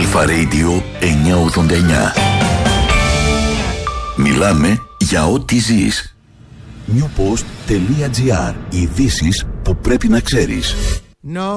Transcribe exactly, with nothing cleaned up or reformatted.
Αλφα Radio εννιακόσια ογδόντα εννιά. Μιλάμε για ό,τι ζεις. newpost.gr. Ειδήσεις που πρέπει να ξέρεις. No.